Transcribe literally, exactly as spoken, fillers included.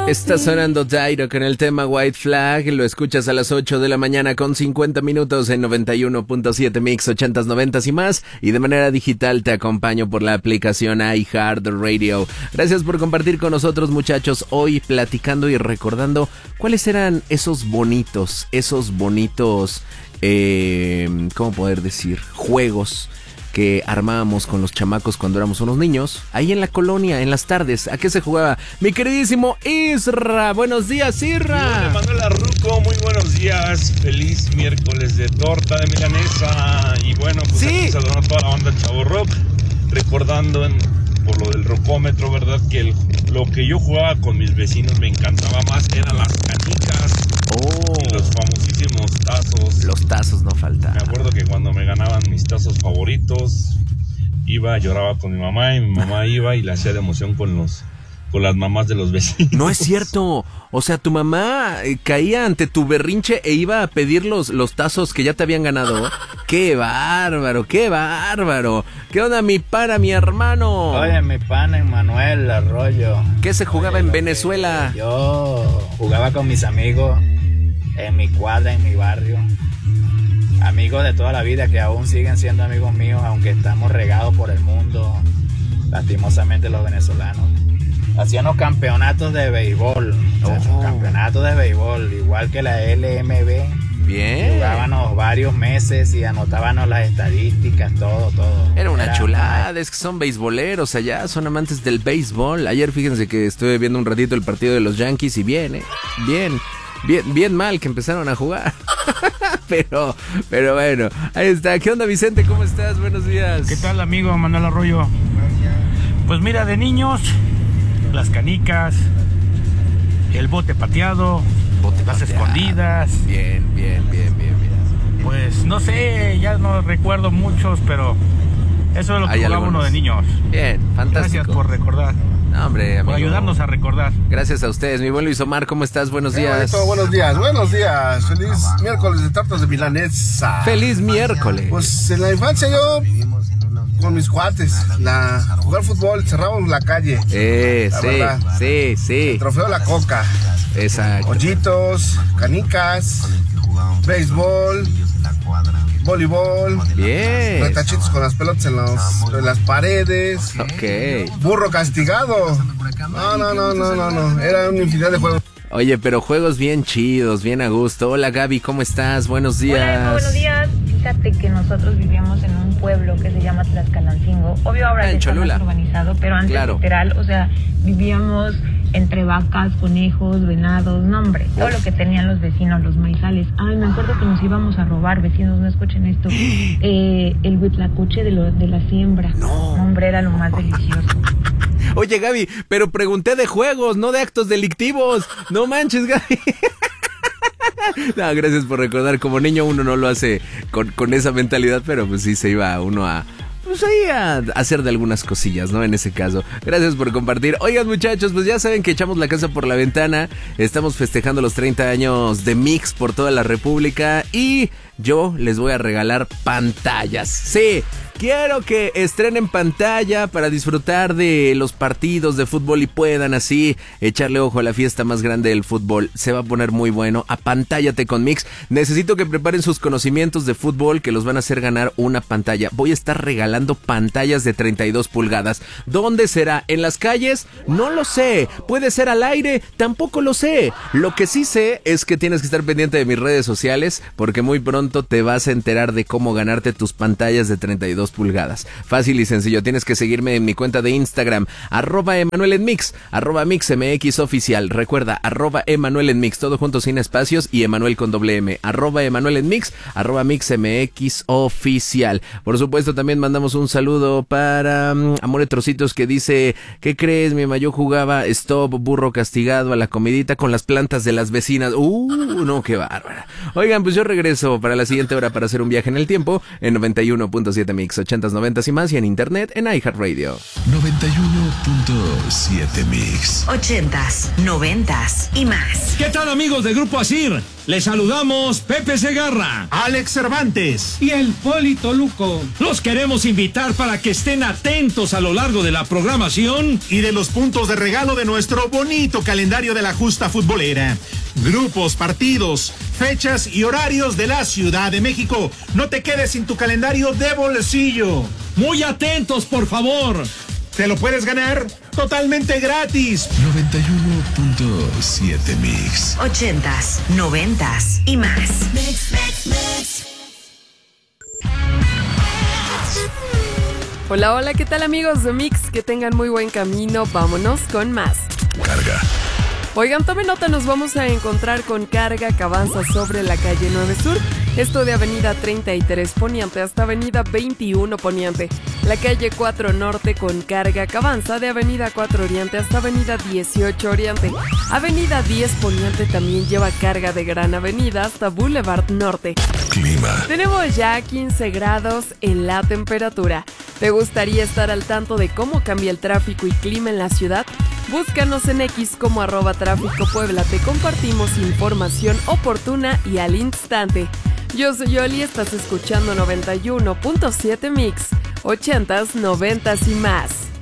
Está sonando Dairo con el tema White Flag. Lo escuchas a las ocho de la mañana con cincuenta minutos en noventa y uno punto siete Mix, ochentas, noventas y más. Y de manera digital te acompaño por la aplicación iHeartRadio. Gracias por compartir con nosotros, muchachos. Hoy platicando y recordando cuáles eran esos bonitos, esos bonitos, eh, ¿cómo poder decir? Juegos que armábamos con los chamacos cuando éramos unos niños, ahí en la colonia, en las tardes. ¿A qué se jugaba? Mi queridísimo Isra. Buenos días, Isra. Manuel Arruco, muy buenos días. Feliz miércoles de torta de milanesa. Y bueno, pues sí, aquí saludando a toda la banda Chavo Rock, recordando en, por lo del rocómetro, ¿verdad? Que el, lo que yo jugaba con mis vecinos me encantaba más eran las canicas. Oh. Y los famosísimos tazos. Los tazos no faltan. Me acuerdo que cuando me ganaban mis tazos favoritos, iba, lloraba con mi mamá y mi mamá iba y le hacía de emoción con los con las mamás de los vecinos. No es cierto. O sea, tu mamá eh, caía ante tu berrinche e iba a pedir los, los tazos que ya te habían ganado. ¡Qué bárbaro, qué bárbaro! ¿Qué onda, mi pana, mi hermano? Oye, mi pana Manuel Arroyo. ¿Qué se jugaba Oye, en Venezuela? Yo jugaba con mis amigos en mi cuadra, en mi barrio. Amigos de toda la vida que aún siguen siendo amigos míos, aunque estamos regados por el mundo, lastimosamente los venezolanos. Hacíamos campeonatos de béisbol, oh. campeonatos de béisbol, igual que la L M B. Bien. Jugábamos varios meses y anotábamos las estadísticas, todo, todo. Era una Era chulada, una... es que son beisboleros allá, son amantes del béisbol. Ayer fíjense que estuve viendo un ratito el partido de los Yankees y bien, ¿eh? Bien. Bien, bien mal que empezaron a jugar. pero, pero bueno, ahí está. ¿Qué onda, Vicente? ¿Cómo estás? Buenos días. ¿Qué tal, amigo Manuel Arroyo? Pues mira, de niños, las canicas, el bote pateado, bote las pateado. escondidas. Bien, bien, bien, bien, bien. Pues no sé, ya no recuerdo muchos, pero eso es lo que jugaba uno de niños. Bien, fantástico. Gracias por recordar. No, hombre, amigo. Por ayudarnos a recordar. Gracias a ustedes. Mi buen Luis Omar, ¿cómo estás? Buenos días. Bonito, buenos días, buenos días. Feliz miércoles de tortas de milanesa. Feliz miércoles. Pues en la infancia yo con mis cuates, la jugar fútbol, cerrábamos la calle. Eh, la sí, verdad. sí, sí. El trofeo La Coca. Exacto. Hoyitos, canicas, béisbol, voleibol, bien, retachitos con las pelotas en, los, en las paredes, ok, burro castigado, no, no, no, no, no, no, era una infinidad de juegos. Oye, pero juegos bien chidos, bien a gusto. Hola, Gaby, ¿cómo estás? Buenos días. Hola, buenos días. Fíjate que nosotros vivíamos en un pueblo que se llama Tlaxcalancingo. Obvio ahora ya está más urbanizado, pero antes claro. literal, o sea, vivíamos entre vacas, conejos, venados, no hombre, todo lo que tenían los vecinos, los maizales. Ay, me acuerdo que nos íbamos a robar, vecinos, no escuchen esto, eh, el huitlacoche de, lo, de la siembra. No. no, hombre, era lo más delicioso. Oye, Gaby, pero pregunté de juegos, no de actos delictivos. No manches, Gaby. No, gracias por recordar. Como niño uno no lo hace con, con esa mentalidad, pero pues sí se iba uno a... Pues ahí a hacer de algunas cosillas, ¿no? En ese caso. Gracias por compartir. Oigan, muchachos, pues ya saben que echamos la casa por la ventana. Estamos festejando los treinta años de Mix por toda la República. Y yo les voy a regalar pantallas. Sí, quiero que estrenen pantalla para disfrutar de los partidos de fútbol y puedan así echarle ojo a la fiesta más grande del fútbol. Se va a poner muy bueno. Apantállate con Mix. Necesito que preparen sus conocimientos de fútbol que los van a hacer ganar una pantalla. Voy a estar regalando pantallas de treinta y dos pulgadas. ¿Dónde será? ¿En las calles? No lo sé. ¿Puede ser al aire? Tampoco lo sé. Lo que sí sé es que tienes que estar pendiente de mis redes sociales porque muy pronto te vas a enterar de cómo ganarte tus pantallas de treinta y dos pulgadas. Fácil y sencillo. Tienes que seguirme en mi cuenta de Instagram, arroba Emanuel en Mix, arroba MixMX oficial. Recuerda, arroba Emanuel en Mix, todo junto sin espacios y Emanuel con doble M, arroba Emanuel en Mix, arroba MixMX oficial. Por supuesto, también mandamos un saludo para um, Amore Trocitos que dice, ¿qué crees, mi mamá? Yo jugaba stop, burro castigado a la comidita con las plantas de las vecinas. Uh, no, qué bárbara. Oigan, pues yo regreso para la siguiente hora para hacer un viaje en el tiempo en noventa y uno punto siete Mix. Mix ochentas, noventas y más, y en internet en iHeartRadio. noventa y uno punto siete Mix. ochentas, noventas y más. ¿Qué tal, amigos de Grupo Asir? Les saludamos Pepe Segarra, Alex Cervantes y el Polito Luco. Los queremos invitar para que estén atentos a lo largo de la programación y de los puntos de regalo de nuestro bonito calendario de la justa futbolera. Grupos, partidos, fechas y horarios de la Ciudad de México. No te quedes sin tu calendario de bolsillo. Muy atentos, por favor. Te lo puedes ganar totalmente gratis. noventa y uno punto siete Mix. ochentas, noventas y más. Mix, mix, mix. Hola, hola, ¿qué tal, amigos de Mix? Que tengan muy buen camino. Vámonos con más. Carga. Oigan, tomen nota, nos vamos a encontrar con carga que avanza sobre la calle nueve Sur. Esto de avenida treinta y tres Poniente hasta avenida veintiuno Poniente. La calle cuatro Norte con carga que avanza de avenida cuatro Oriente hasta avenida dieciocho Oriente. Avenida diez Poniente también lleva carga de Gran Avenida hasta Boulevard Norte. Clima. Tenemos ya quince grados en la temperatura. ¿Te gustaría estar al tanto de cómo cambia el tráfico y clima en la ciudad? Búscanos en X como arroba tráfico Puebla. Te compartimos información oportuna y al instante. Yo soy Yoli, estás escuchando noventa y uno punto siete Mix, ochentas, noventas y más.